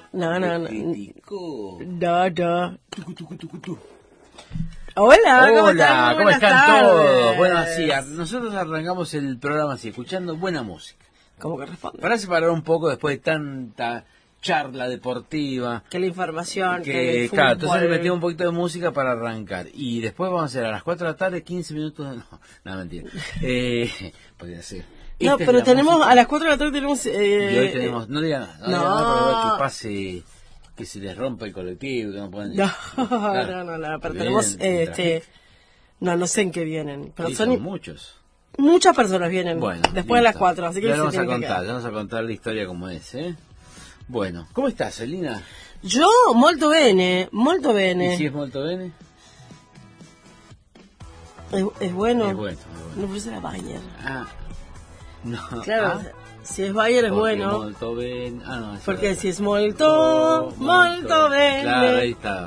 No. Criticó. No. Hola, ¿cómo están tardes. todos? Bueno, sí, nosotros arrancamos el programa así, escuchando buena música. ¿Cómo que responde? Para separar un poco después de tanta charla deportiva. Que la información, que el Claro, fútbol. entonces le metimos un poquito de música para arrancar. Y después vamos a hacer a las 4 de la tarde, 15 minutos. No, mentira. Podría ser. No, Esta es pero la tenemos, música. a las 4 de la tarde tenemos... Y hoy tenemos, no digan nada, no. Para ver que pase, que se les rompa el colectivo, que no puedan... No, Claro, pero que tenemos, vienen, no sé en qué vienen, pero sí, son son muchos. muchas personas vienen Bueno, después de las listo. 4, así que ya se vamos a tienen que contar, quedar. ya vamos a contar la historia como es, ¿eh? Bueno, ¿cómo estás, Celina? Yo, molto bene. ¿Y si es molto bene? Es bueno. Es bueno. No, pero ese era Bayer. Ah, no. Claro, si es Bayer es porque bueno. Molto bene. Ah, no, Porque si es molto bene. Claro, ahí está.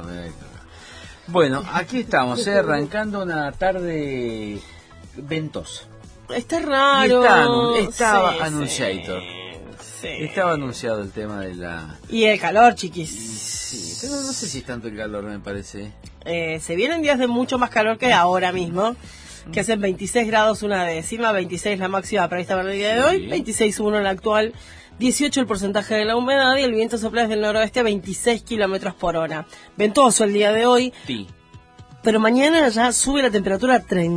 Bueno, aquí estamos, arrancando una tarde ventosa. Está raro. Estaba Sí, anunciado. sí. Estaba anunciado el tema de la... Y el calor, chiquis. Sí, pero no sé si es tanto el calor, me parece. Se vienen días de mucho más calor que ahora mismo, que hacen 26 grados una décima, 26 la máxima prevista para el día de hoy, 26,1 la actual, 18 el porcentaje de la humedad y el viento sopla desde el noroeste a 26 kilómetros por hora. Ventoso el día de hoy, Sí. pero mañana ya sube la temperatura a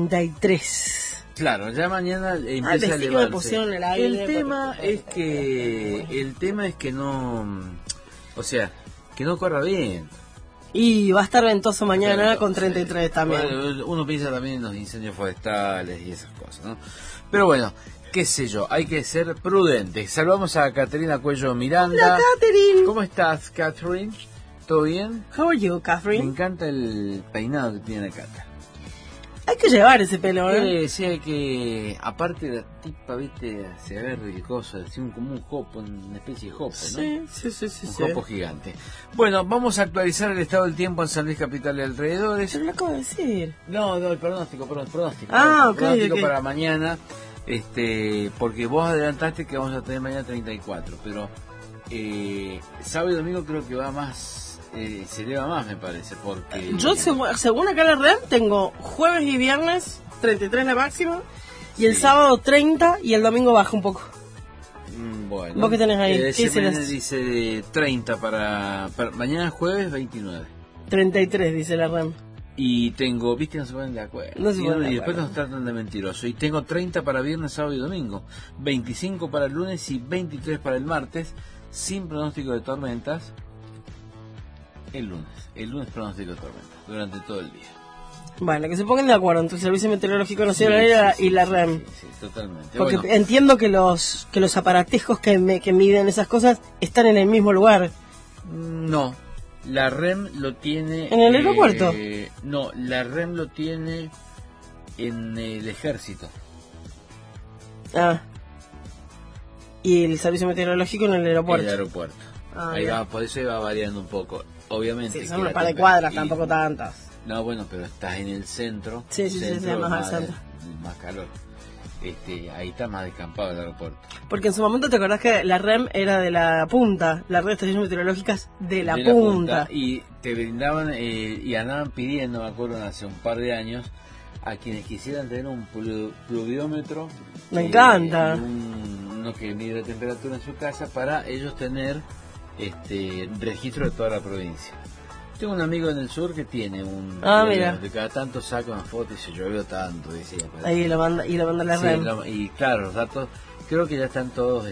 33. Claro, ya mañana empieza a pensé que me elevarse. pusieron el aire, El tema porque- es que no, o sea, que no corra bien. Y va a estar ventoso mañana Ventoso, con 33 también. Bueno, uno piensa también en los incendios forestales y esas cosas, ¿no? Pero bueno, qué sé yo, hay que ser prudentes. Saludamos a Caterina Cuello Miranda. Hola, Catherine. ¿Cómo estás, Catherine? ¿Todo bien? How are you, Me Catherine? encanta el peinado que tiene Cata. Hay que llevar ese pelo, ¿eh? Sí, hay que... Aparte la tipa, viste, se agarra el coso, así como un jopo, una especie de jopo, ¿no? Sí. Un jopo gigante. Bueno, vamos a actualizar el estado del tiempo en San Luis Capital y alrededores. Yo lo acabo de decir. No, el pronóstico. Ah, El ok, pronóstico ok. para mañana, porque vos adelantaste que vamos a tener mañana 34, pero sábado y domingo creo que va más... se eleva más, me parece, porque... Yo, según acá la red, tengo jueves y viernes 33 la máxima, y el Sí. sábado 30, y el domingo baja un poco. Bueno. ¿Vos qué tenés ahí? ¿Qué CNN dice? dice 30 para mañana jueves 29. 33, dice la RAM. Y tengo, viste, no se ponen de acuerdo. No se ponen de Y después acuerdo. nos tratan de mentiroso. Y tengo 30 para viernes, sábado y domingo. 25 para el lunes y 23 para el martes, sin pronóstico de tormentas. El lunes pronóstico de tormentas, durante todo el día. Bueno, que se pongan de acuerdo entre el Servicio Meteorológico Nacional y la REM. Sí, totalmente. Porque Bueno, entiendo que los aparatejos que miden esas cosas están en el mismo lugar. no, la REM lo tiene... ¿En el aeropuerto? No, la REM lo tiene en el ejército. Ah. Y el Servicio Meteorológico en el aeropuerto. El aeropuerto. Ah, Ahí ya. va, por eso va variando un poco. Obviamente. Sí, son que un la par de tempe- cuadras, y- tampoco tantas. No, bueno, pero estás en el centro. Sí, centro, más al centro. Más calor. Ahí está más descampado el aeropuerto. Porque en su momento te acordás que la REM era de la punta, la red de estaciones meteorológicas de la punta. Y te brindaban y andaban pidiendo, me acuerdo, hace un par de años, a quienes quisieran tener un pluviómetro. Me encanta. Uno que mide la temperatura en su casa para ellos tener registro de toda la provincia. Tengo un amigo en el sur que tiene un... Mira. De cada tanto saca una foto y se llovió tanto, decía. Ahí lo manda la Sí, REM. y claro, los datos creo que ya están todos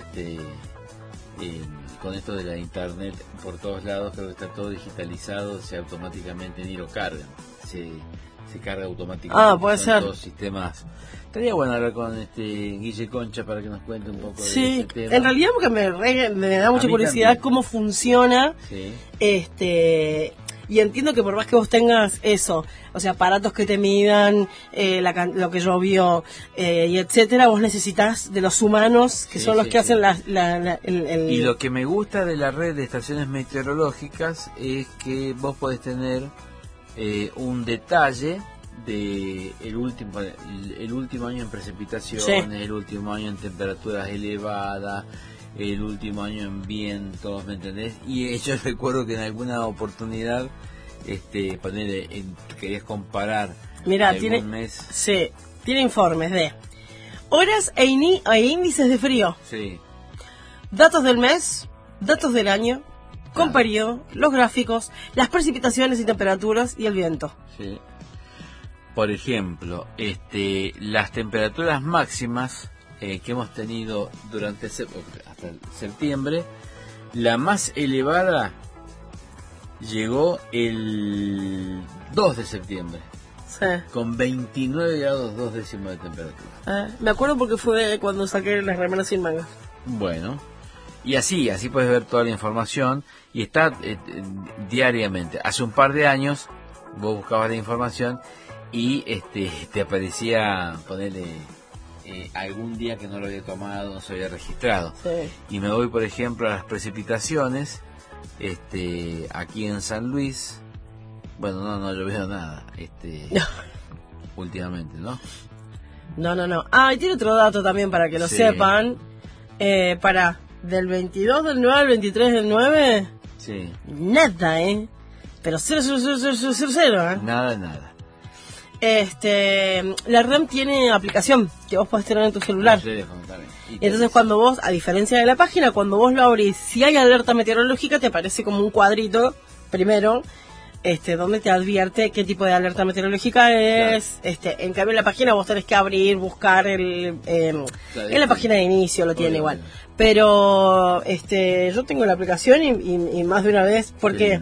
con esto de la internet por todos lados, creo que está todo digitalizado, se automáticamente ni lo cargan, se carga automáticamente. Puede Son ser. todos sistemas. Estaría bueno hablar con Guille Concha para que nos cuente un poco de Sí, ese tema. en realidad porque me da mucha mí curiosidad también. cómo funciona. Sí. Y entiendo que por más que vos tengas eso, o sea, aparatos que te midan lo que llovió y etcétera, vos necesitas de los humanos que Sí, son los sí, que sí. hacen Y lo que me gusta de la red de estaciones meteorológicas es que vos podés tener un detalle de el último año en precipitaciones, Sí. el último año en temperaturas elevadas, el último año en vientos, ¿me entendés? Y yo recuerdo que en alguna oportunidad, querías comparar. Mira, algún mes. Sí, tiene informes de horas e índices de frío. Sí. Datos del mes, datos del año, con periodo, los gráficos, las precipitaciones y temperaturas y el viento. Sí. Por ejemplo, las temperaturas máximas que hemos tenido durante hasta septiembre, la más elevada llegó el 2 de septiembre. Sí. Con 29 grados 2 décimos de temperatura. Me acuerdo porque fue cuando saqué las remeras sin mangas. Bueno, y así puedes ver toda la información y está diariamente. Hace un par de años vos buscabas la información y te aparecía ponerle algún día que no lo había tomado, no se había registrado. Sí. Y me voy, por ejemplo, a las precipitaciones aquí en San Luis. Bueno, no llovió nada últimamente, ¿no? No. Y tiene otro dato también para que lo sepan. Del 22 del 9 al 23 del 9, sí. Nada, pero 0, Nada. La REM tiene aplicación que vos podés tener en tu celular. Y entonces cuando vos, a diferencia de la página, cuando vos lo abrís, si hay alerta meteorológica, te aparece como un cuadrito, primero, donde te advierte qué tipo de alerta meteorológica es. Claro. En cambio en la página vos tenés que abrir, buscar en la página de inicio lo tiene igual. Pero yo tengo la aplicación y más de una vez, ¿por qué?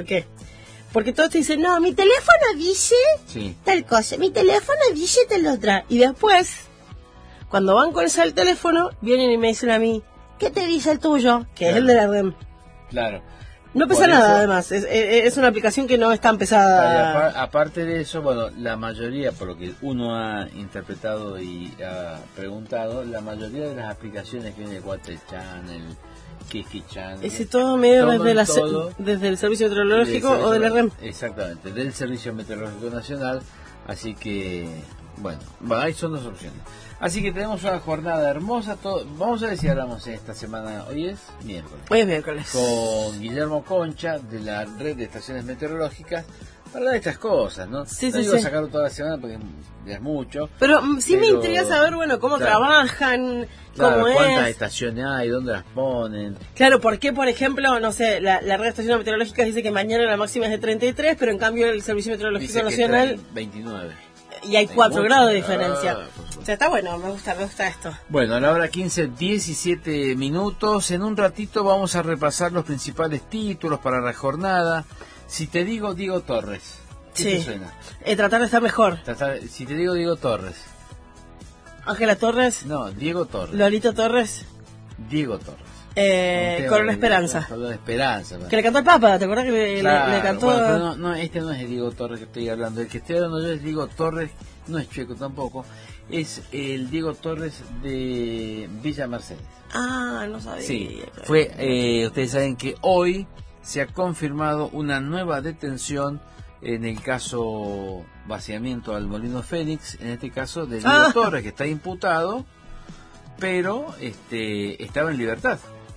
Porque todos te dicen, no, mi teléfono dice tal cosa, mi teléfono dice tal otra. Y después, cuando van con el teléfono, vienen y me dicen a mí, ¿qué te dice el tuyo? Que es el de la REM. Claro. No pesa nada, además. Es una aplicación que no es tan pesada. Aparte de eso, bueno, la mayoría, por lo que uno ha interpretado y ha preguntado, la mayoría de las aplicaciones que viene de Water Channel, Kiki Channel... ¿Es todo medio desde el Servicio Meteorológico o de la REM? Exactamente, del Servicio Meteorológico Nacional. Así que, bueno, ahí son dos opciones. Así que tenemos una jornada hermosa. Vamos a ver si hablamos esta semana. Hoy es miércoles. Hoy es miércoles. Con Guillermo Concha, de la Red de Estaciones Meteorológicas, para hablar de estas cosas, ¿no? Sí, no digo sacarlo toda la semana porque ya es mucho. Pero sí me intriga saber, cómo trabajan, cómo es. ¿Cuántas estaciones hay? ¿Dónde las ponen? Claro, ¿por qué, por ejemplo, no sé, la Red de Estaciones Meteorológicas dice que mañana la máxima es de 33, pero en cambio el Servicio Meteorológico dice Nacional... 29. Y hay 4 grados de diferencia. O sea, está bueno, me gusta esto. Bueno, a la hora 15, 17 minutos. En un ratito vamos a repasar los principales títulos para la jornada. Si te digo Diego Torres, ¿qué te suena? Tratar de estar mejor. Si te digo Diego Torres. Ángela Torres. No, Diego Torres. Lolito Torres. Diego Torres. Corona Esperanza. Corona Esperanza. Que le cantó al Papa, ¿te acuerdas que le cantó? Bueno, pero no, este no es el Diego Torres que estoy hablando. El que estoy hablando yo es Diego Torres, no es checo tampoco. Es el Diego Torres de Villa Mercedes. Ah, no sabía. Sí, ustedes saben que hoy se ha confirmado una nueva detención en el caso vaciamiento al Molino Fénix, en este caso de Diego Torres, que está imputado, pero estaba en libertad.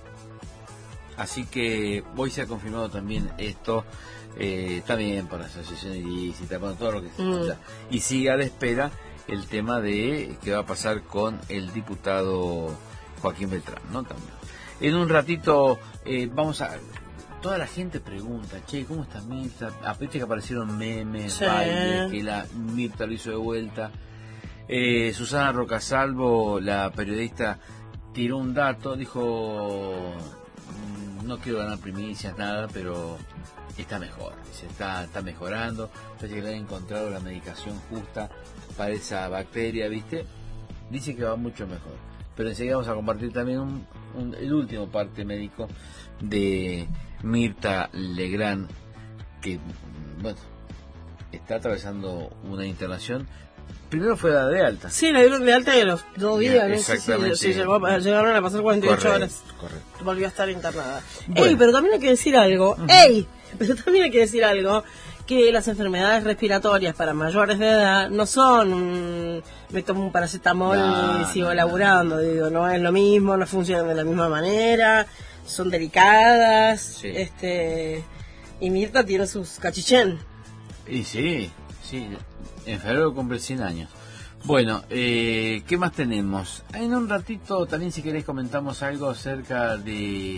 Así que hoy se ha confirmado también esto, también por asociación ilícita, por todo lo que se escucha. Y sigue a la espera el tema de qué va a pasar con el diputado Joaquín Beltrán, ¿no? También. En un ratito vamos a... Toda la gente pregunta, ¿cómo está Mirta? Aparte que aparecieron memes, bailes, que la Mirta lo hizo de vuelta. Susana Rocasalvo, la periodista, tiró un dato, dijo... No quiero ganar primicias, nada, pero está mejor. Dice, está mejorando. Parece que le han encontrado la medicación justa para esa bacteria, ¿viste? Dice que va mucho mejor. Pero enseguida vamos a compartir también el último parte médico de Mirta Legrand, que, bueno, está atravesando una internación. Primero fue la de alta. Sí, la dieron de alta y a los 2 días. Exactamente. Sí, llegaron a pasar 48 horas. Correcto. Volvió a estar internada. Bueno. Pero también hay que decir algo. Pero también hay que decir algo. que las enfermedades respiratorias para mayores de edad no son me tomo un paracetamol y sigo laburando, digo, no es lo mismo, no funcionan de la misma manera, son delicadas, Sí. Y Mirta tiene sus cachichén. Y sí, en febrero cumple 100 años. Bueno, ¿qué más tenemos? En un ratito también, si querés, comentamos algo acerca de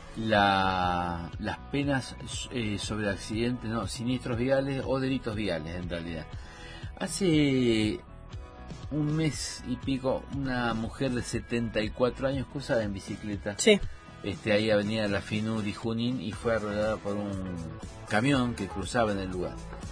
las penas sobre accidentes, no, siniestros viales o delitos viales, en realidad. Hace un mes y pico, una mujer de 74 años cruzaba en bicicleta. Sí. Ahí avenida La Finur y Junín, y fue arrollada por un camión que cruzaba en el lugar.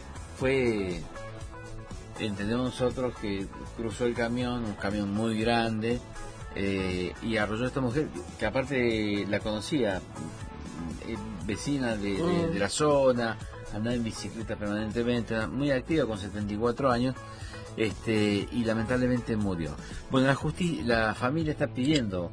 Entendemos nosotros que cruzó el camión, un camión muy grande, y arrolló a esta mujer, que aparte la conocía, vecina de la zona, andaba en bicicleta permanentemente, era muy activa con 74 años, y lamentablemente murió. Bueno, la familia está pidiendo,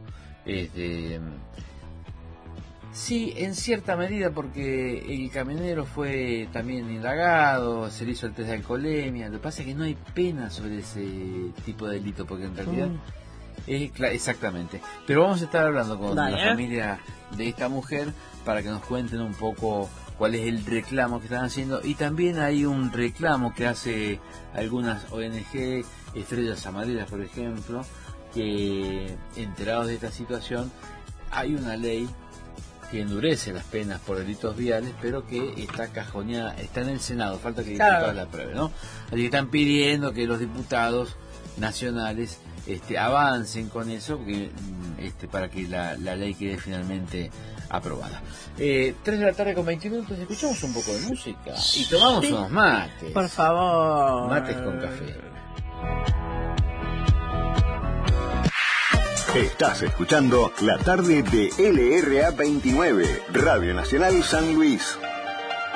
sí, en cierta medida, porque el camionero fue también indagado, se le hizo el test de alcoholemia. Lo que pasa es que no hay pena sobre ese tipo de delito, porque en realidad exactamente. Pero vamos a estar hablando con la familia de esta mujer para que nos cuenten un poco cuál es el reclamo que están haciendo, y también hay un reclamo que hace algunas ONG, Estrellas Amarillas por ejemplo, que enterados de esta situación, hay una ley que endurece las penas por delitos viales, pero que está cajoneada, está en el Senado, falta que el diputado la apruebe, ¿no? Así que están pidiendo que los diputados nacionales avancen con eso, porque, para que la ley quede finalmente aprobada. 3 de la tarde con 20 minutos, escuchamos un poco de música y tomamos unos mates. Por favor. Mates con café. Estás escuchando La Tarde de LRA 29, Radio Nacional San Luis.